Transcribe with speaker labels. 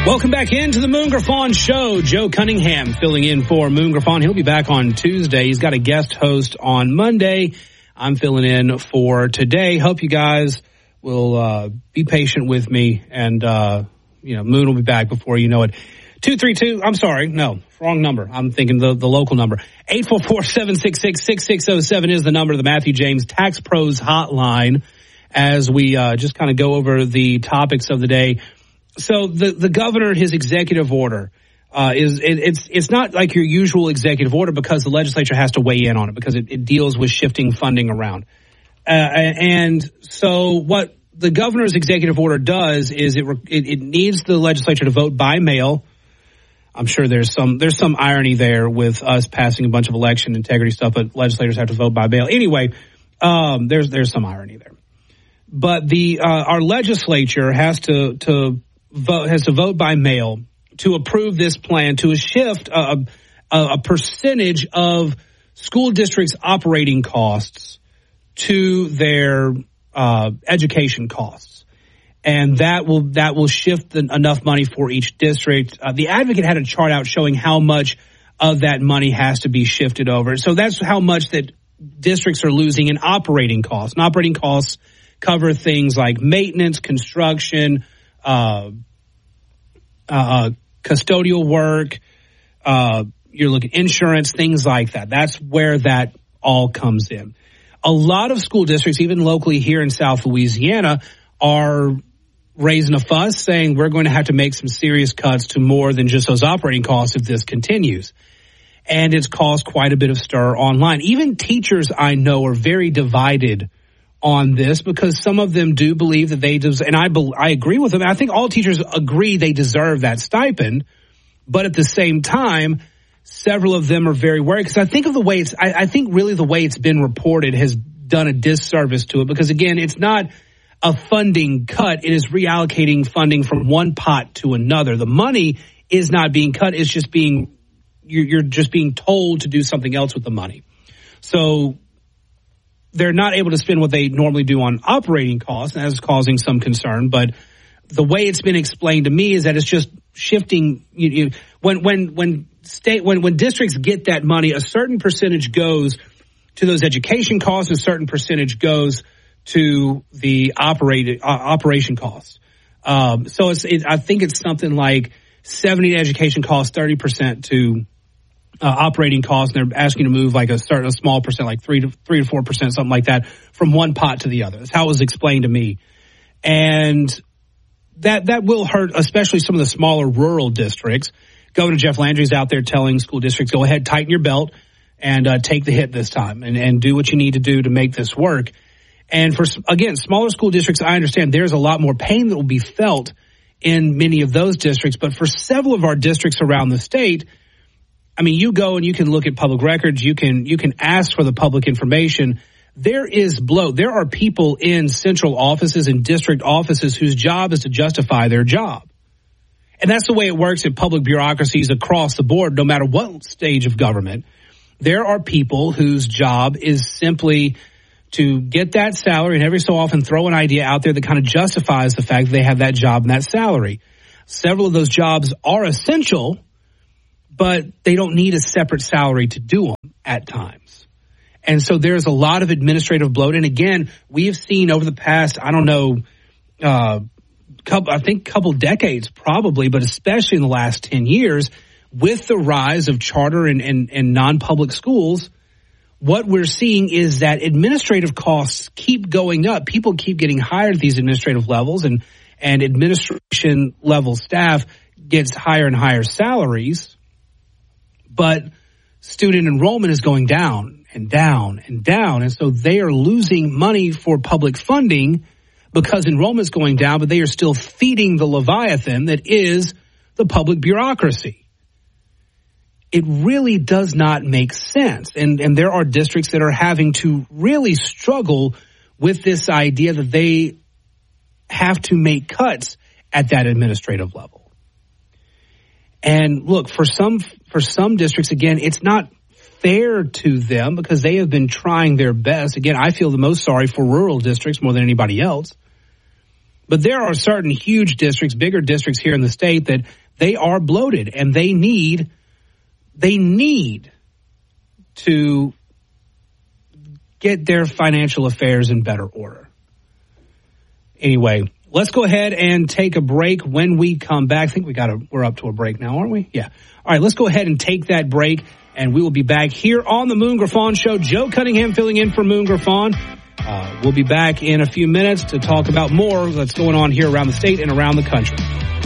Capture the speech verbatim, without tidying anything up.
Speaker 1: Welcome back into the Moon Griffon Show. Joe Cunningham filling in for Moon Griffon. He'll be back on Tuesday. He's got a guest host on Monday. I'm filling in for today. Hope you guys will uh, be patient with me, and uh, you know, Moon will be back before you know it. two three two, I'm sorry, no, wrong number. I'm thinking the, the local number. eight four four, seven six six, six six zero seven is the number of the Matthew James Tax Pros hotline as we uh, just kind of go over the topics of the day. So the, the governor, his executive order, uh, is it, it's it's not like your usual executive order because the legislature has to weigh in on it because it, it deals with shifting funding around. Uh, and so what the governor's executive order does is it, it it needs the legislature to vote by mail. I'm sure there's some there's some irony there with us passing a bunch of election integrity stuff, but legislators have to vote by mail anyway. Um, there's there's some irony there, but the uh, our legislature has to to vote has to vote by mail to approve this plan to shift a, a, a percentage of school districts' operating costs to their uh, education costs, and that will that will shift the, enough money for each district. Uh, the Advocate had a chart out showing how much of that money has to be shifted over. So that's how much that districts are losing in operating costs. And operating costs cover things like maintenance, construction, uh, uh, custodial work, uh, you're looking at insurance, things like that. That's where that all comes in. A lot of school districts, even locally here in South Louisiana, are raising a fuss saying we're going to have to make some serious cuts to more than just those operating costs if this continues. And it's caused quite a bit of stir online. Even teachers I know are very divided on this because some of them do believe that they deserve, and I, be, I agree with them. I think all teachers agree they deserve that stipend, but at the same time, several of them are very worried because I think of the way it's, I, I think really the way it's been reported has done a disservice to it because again, it's not a funding cut. It is reallocating funding from one pot to another. The money is not being cut. It's just being, you're, you're just being told to do something else with the money. So they're not able to spend what they normally do on operating costs, and that's causing some concern. But the way it's been explained to me is that it's just shifting. You, you, when when when state when when districts get that money, a certain percentage goes to those education costs, a certain percentage goes to the operate, uh, operation costs. Um, so it's it, I think it's something like seventy to education costs, thirty percent to Uh, operating costs, and they're asking to move like a certain a small percent, like three to three to four percent, something like that, from one pot to the other. That's how it was explained to me, and that that will hurt, especially some of the smaller rural districts. Governor Jeff Landry's out there telling school districts, "Go ahead, tighten your belt, and uh, take the hit this time, and and do what you need to do to make this work." And for again, smaller school districts, I understand there's a lot more pain that will be felt in many of those districts, but for several of our districts around the state, I mean, you go and you can look at public records. You can you can ask for the public information. There is bloat. There are people in central offices and district offices whose job is to justify their job. And that's the way it works in public bureaucracies across the board, no matter what stage of government. There are people whose job is simply to get that salary and every so often throw an idea out there that kind of justifies the fact that they have that job and that salary. Several of those jobs are essential, but they don't need a separate salary to do them at times. And so there's a lot of administrative bloat. And again, we have seen over the past, I don't know, uh, couple, I think couple decades probably, but especially in the last ten years, with the rise of charter and, and, and non-public schools, what we're seeing is that administrative costs keep going up. People keep getting hired at these administrative levels, and, and administration level staff gets higher and higher salaries. But student enrollment is going down and down and down. And so they are losing money for public funding because enrollment is going down, but they are still feeding the Leviathan that is the public bureaucracy. It really does not make sense. And, and there are districts that are having to really struggle with this idea that they have to make cuts at that administrative level. And look, for some for some districts, again, it's not fair to them because they have been trying their best. Again, I feel the most sorry for rural districts more than anybody else. But there are certain huge districts, bigger districts here in the state that they are bloated and they need, they need to get their financial affairs in better order. Anyway, let's go ahead and take a break. When we come back, I think we got a, we're up to a break now, aren't we? Yeah. All right, let's go ahead and take that break, and we will be back here on the Moon Griffon Show. Joe Cunningham filling in for Moon Griffon. Uh, we'll be back in a few minutes to talk about more that's going on here around the state and around the country.